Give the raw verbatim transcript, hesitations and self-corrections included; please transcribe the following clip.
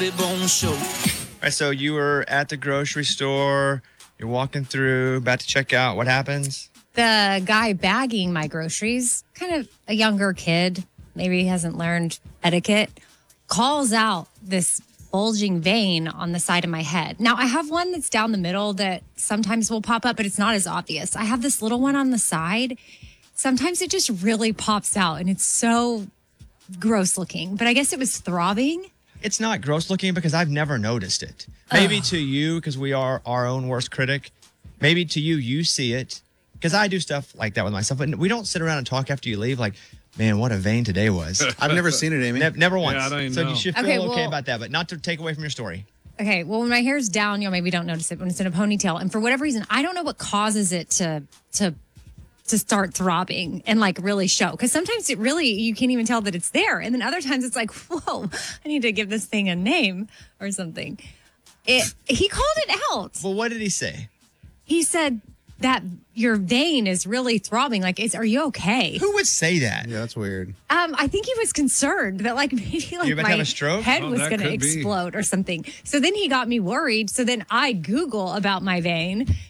All right, so you were at the grocery store. You're walking through, about to check out. What happens? The guy bagging my groceries, kind of a younger kid, maybe he hasn't learned etiquette, calls out this bulging vein on the side of my head. Now, I have one that's down the middle that sometimes will pop up, but it's not as obvious. I have this little one on the side. Sometimes it just really pops out, and it's so gross looking. But I guess it was throbbing. It's not gross looking because I've never noticed it. Maybe Ugh. to you, because we are our own worst critic. Maybe to you, you see it. Because I do stuff like that with myself. But we don't sit around and talk after you leave like, man, what a vein today was. I've never seen it, Amy. Ne- never once. Yeah, I don't even so know. you should feel Okay, okay, well- about that, but not to take away from your story. Okay, well, when my hair's down, you'll maybe don't notice it when it's in a ponytail. And for whatever reason, I don't know what causes it to to to start throbbing and like really show. Because sometimes it really, you can't even tell that it's there. And then other times it's like, whoa, I need to give this thing a name or something. It, he called it out. Well, what did he say? He said that your vein is really throbbing. Like, is, are you okay? Who would say that? Yeah, that's weird. Um, I think he was concerned that like maybe like You're about to my have a stroke? head Oh, was that going to could be. explode or something. So then he got me worried. So then I Google about my vein,